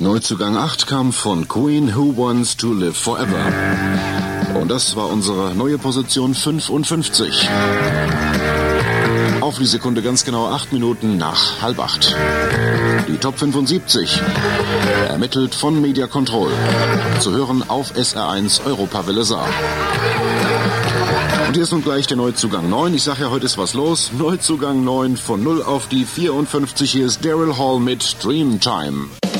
Neuzugang 8 kam von Queen, Who Wants to Live Forever. Und das war unsere neue Position 55. Auf die Sekunde ganz genau 8 Minuten nach 7:30. Die Top 75. Ermittelt von Media Control. Zu hören auf SR1 Europawelle Saar. Und hier ist nun gleich der Neuzugang 9. Ich sage ja, heute ist was los. Neuzugang 9 von 0 auf die 54. Hier ist Daryl Hall mit Dreamtime.